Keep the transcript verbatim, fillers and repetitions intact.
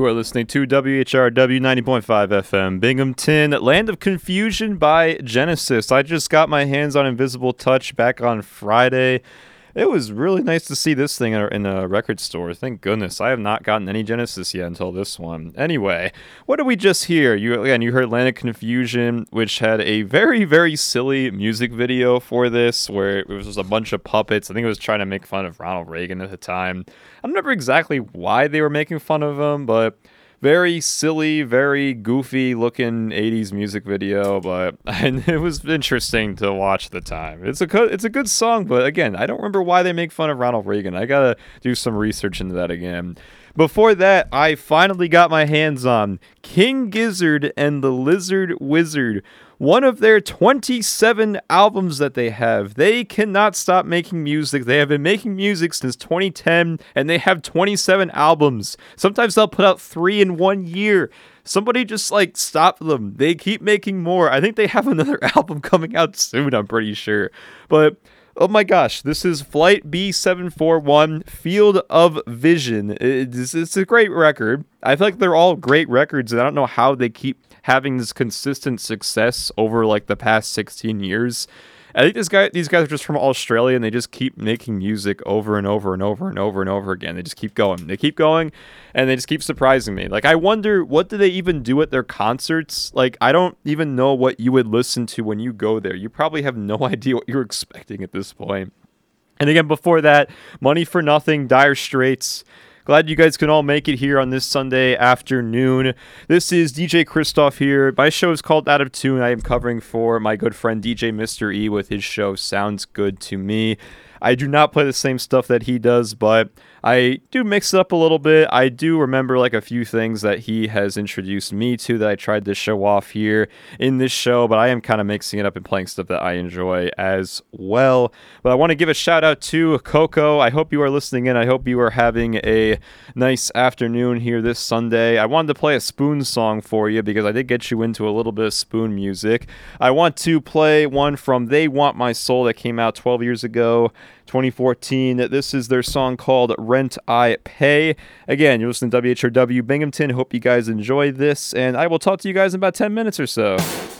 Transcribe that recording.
You are listening to W H R W ninety point five F M, Binghamton, Land of Confusion by Genesis. I just got my hands on Invisible Touch back on Friday. It was really nice to see this thing in a record store. Thank goodness. I have not gotten any Genesis yet until this one. Anyway, what did we just hear? You again, you heard Land of Confusion, which had a very, very silly music video for this, where it was just a bunch of puppets. I think it was trying to make fun of Ronald Reagan at the time. I don't remember exactly why they were making fun of him, but very silly, very goofy looking eighties music video, but and it was interesting to watch at the time. It's a good, it's a good song, but again, I don't remember why they make fun of Ronald Reagan. I gotta do some research into that again. Before that, I finally got my hands on King Gizzard and the Lizard Wizard, one of their twenty-seven albums that they have. They cannot stop making music. They have been making music since twenty ten, and they have twenty-seven albums. Sometimes they'll put out three in one year. Somebody just, like, stop them. They keep making more. I think they have another album coming out soon, I'm pretty sure. But oh my gosh, this is Flight B seven forty-one, Field of Vision. It's, it's a great record. I feel like they're all great records, and I don't know how they keep having this consistent success over like the past sixteen years. I think this guy, these guys are just from Australia, and they just keep making music over and over and over and over and over again. They just keep going. They keep going, and they just keep surprising me. Like, I wonder, what do they even do at their concerts? Like, I don't even know what you would listen to when you go there. You probably have no idea what you're expecting at this point. And again, before that, Money for Nothing, Dire Straits. Glad you guys can all make it here on this Sunday afternoon. This is D J Christoph here. My show is called Out of Tune. I am covering for my good friend D J Mister E with his show Sounds Good to Me. I do not play the same stuff that he does, but I do mix it up a little bit. I do remember like a few things that he has introduced me to that I tried to show off here in this show, but I am kind of mixing it up and playing stuff that I enjoy as well. But I want to give a shout out to Coco. I hope you are listening in. I hope you are having a nice afternoon here this Sunday. I wanted to play a Spoon song for you because I did get you into a little bit of Spoon music. I want to play one from They Want My Soul that came out twelve years ago. twenty fourteen. This is their song called Rent I Pay. Again, you're listening to W H R W Binghamton. Hope you guys enjoy this, and I will talk to you guys in about ten minutes or so.